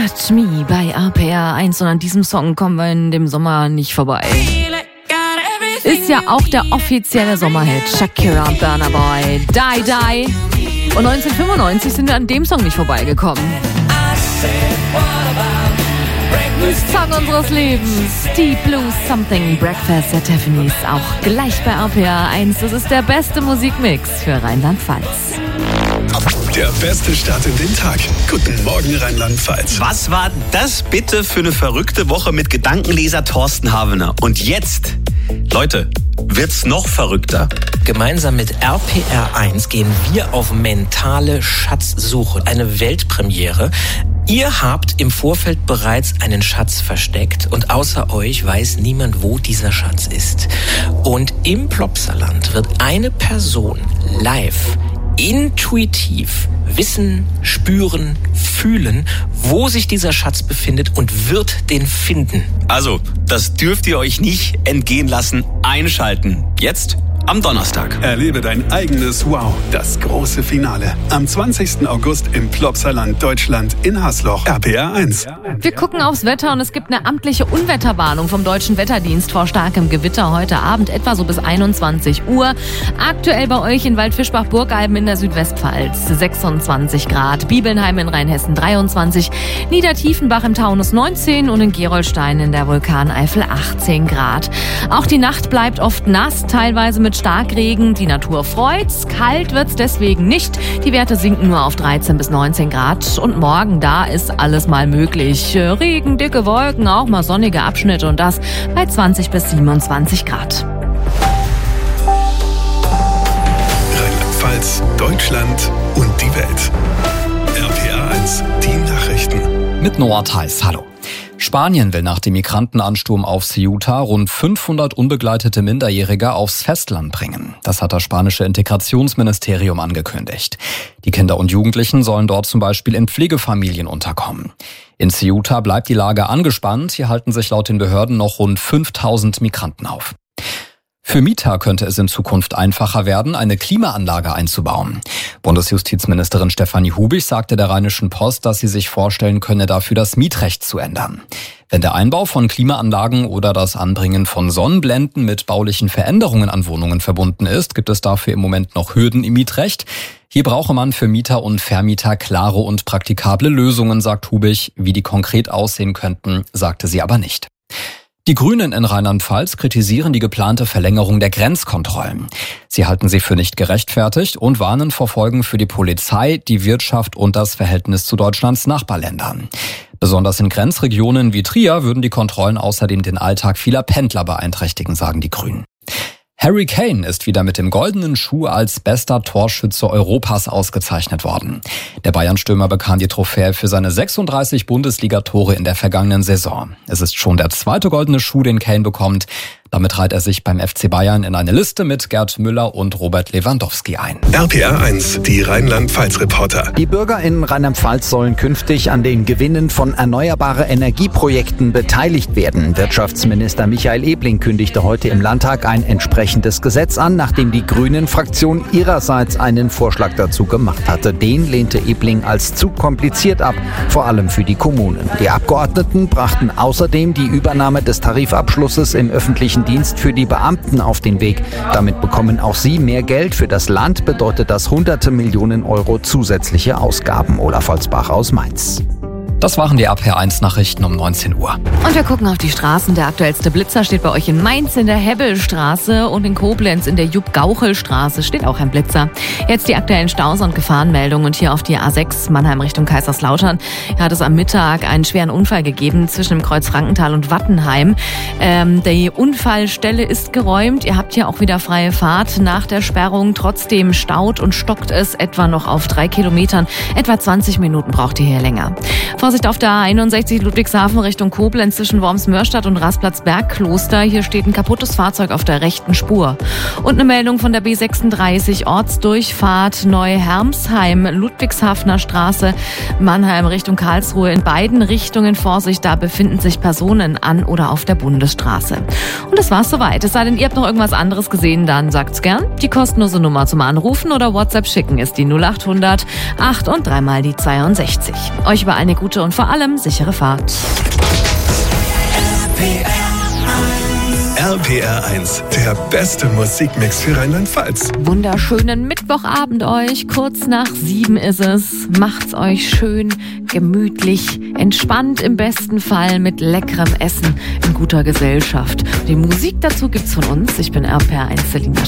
Touch Me bei RPR 1 und an diesem Song kommen wir in dem Sommer nicht vorbei. Ist ja auch der offizielle Sommerhit. Shakira und Burna Boy, Die Die. Und 1995 sind wir an dem Song nicht vorbeigekommen. Song unseres Lebens, Deep Blue Something, Breakfast at Tiffany's, auch gleich bei RPR 1. Das ist der beste Musikmix für Rheinland-Pfalz. Der beste Start in den Tag. Guten Morgen, Rheinland-Pfalz. Was war das bitte für eine verrückte Woche mit Gedankenleser Thorsten Havener? Und jetzt, Leute, wird's noch verrückter. Gemeinsam mit RPR 1 gehen wir auf mentale Schatzsuche. Eine Weltpremiere. Ihr habt im Vorfeld bereits einen Schatz versteckt und außer euch weiß niemand, wo dieser Schatz ist. Und im Plopsaland wird eine Person live, intuitiv wissen, spüren, fühlen, wo sich dieser Schatz befindet und wird den finden. Also, das dürft ihr euch nicht entgehen lassen. Einschalten. Jetzt am Donnerstag. Erlebe dein eigenes Wow, das große Finale. Am 20. August im Plopsaland, Deutschland, in Hasloch. RPR 1. Wir gucken aufs Wetter und es gibt eine amtliche Unwetterwarnung vom Deutschen Wetterdienst vor starkem Gewitter heute Abend, etwa so bis 21 Uhr. Aktuell bei euch in Waldfischbach-Burgalben in der Südwestpfalz 26 Grad, Bibelnheim in Rheinhessen 23, Niedertiefenbach im Taunus 19 und in Gerolstein in der Vulkaneifel 18 Grad. Auch die Nacht bleibt oft nass, teilweise mit Starkregen. Die Natur freut's. Kalt wird's deswegen nicht. Die Werte sinken nur auf 13 bis 19 Grad. Und morgen, da ist alles mal möglich. Regen, dicke Wolken, auch mal sonnige Abschnitte und das bei 20 bis 27 Grad. Rheinland-Pfalz, Deutschland und die Welt. RPR 1, die Nachrichten. Mit Noah Theis, hallo. Spanien will nach dem Migrantenansturm auf Ceuta rund 500 unbegleitete Minderjährige aufs Festland bringen. Das hat das spanische Integrationsministerium angekündigt. Die Kinder und Jugendlichen sollen dort zum Beispiel in Pflegefamilien unterkommen. In Ceuta bleibt die Lage angespannt. Hier halten sich laut den Behörden noch rund 5000 Migranten auf. Für Mieter könnte es in Zukunft einfacher werden, eine Klimaanlage einzubauen. Bundesjustizministerin Stefanie Hubig sagte der Rheinischen Post, dass sie sich vorstellen könne, dafür das Mietrecht zu ändern. Wenn der Einbau von Klimaanlagen oder das Anbringen von Sonnenblenden mit baulichen Veränderungen an Wohnungen verbunden ist, gibt es dafür im Moment noch Hürden im Mietrecht. Hier brauche man für Mieter und Vermieter klare und praktikable Lösungen, sagt Hubig. Wie die konkret aussehen könnten, sagte sie aber nicht. Die Grünen in Rheinland-Pfalz kritisieren die geplante Verlängerung der Grenzkontrollen. Sie halten sie für nicht gerechtfertigt und warnen vor Folgen für die Polizei, die Wirtschaft und das Verhältnis zu Deutschlands Nachbarländern. Besonders in Grenzregionen wie Trier würden die Kontrollen außerdem den Alltag vieler Pendler beeinträchtigen, sagen die Grünen. Harry Kane ist wieder mit dem goldenen Schuh als bester Torschütze Europas ausgezeichnet worden. Der Bayern-Stürmer bekam die Trophäe für seine 36 Bundesliga-Tore in der vergangenen Saison. Es ist schon der zweite goldene Schuh, den Kane bekommt. Damit reiht er sich beim FC Bayern in eine Liste mit Gerd Müller und Robert Lewandowski ein. RPR 1, die Rheinland-Pfalz-Reporter. Die Bürger in Rheinland-Pfalz sollen künftig an den Gewinnen von erneuerbaren Energieprojekten beteiligt werden. Wirtschaftsminister Michael Ebling kündigte heute im Landtag ein entsprechendes Gesetz an, nachdem die Grünen-Fraktion ihrerseits einen Vorschlag dazu gemacht hatte. Den lehnte Ebling als zu kompliziert ab, vor allem für die Kommunen. Die Abgeordneten brachten außerdem die Übernahme des Tarifabschlusses im öffentlichen Dienst für die Beamten auf den Weg. Damit bekommen auch sie mehr Geld. Für das Land bedeutet das hunderte Millionen Euro zusätzliche Ausgaben. Olaf Holzbach aus Mainz. Das waren die RPR1-Nachrichten um 19 Uhr. Und wir gucken auf die Straßen. Der aktuellste Blitzer steht bei euch in Mainz in der Hebbelstraße und in Koblenz in der Jupp-Gauchel-Straße steht auch ein Blitzer. Jetzt die aktuellen Staus- und Gefahrenmeldungen und hier auf die A6 Mannheim Richtung Kaiserslautern. Hier hat es am Mittag einen schweren Unfall gegeben zwischen dem Kreuz Frankenthal und Wattenheim. Die Unfallstelle ist geräumt. Ihr habt hier auch wieder freie Fahrt nach der Sperrung. Trotzdem staut und stockt es etwa noch auf 3 Kilometern. Etwa 20 Minuten braucht ihr hier länger. Vorsicht auf der A61 Ludwigshafen Richtung Koblenz zwischen Wormsmörstadt und Rasplatz-Bergkloster. Hier steht ein kaputtes Fahrzeug auf der rechten Spur. Und eine Meldung von der B36 Ortsdurchfahrt Neu-Hermsheim, Ludwigshafener Straße, Mannheim Richtung Karlsruhe. In beiden Richtungen Vorsicht, da befinden sich Personen an oder auf der Bundesstraße. Und das war's soweit. Es sei denn, ihr habt noch irgendwas anderes gesehen, dann sagt's gern. Die kostenlose Nummer zum Anrufen oder WhatsApp schicken ist die 0800 8 und 3 mal die 62. Euch über eine gute gute und vor allem sichere Fahrt. RPR1, der beste Musikmix für Rheinland-Pfalz. Wunderschönen Mittwochabend euch. Kurz nach 7 ist es. Macht's euch schön, gemütlich, entspannt im besten Fall mit leckerem Essen in guter Gesellschaft. Die Musik dazu gibt's von uns. Ich bin RPR1 Selina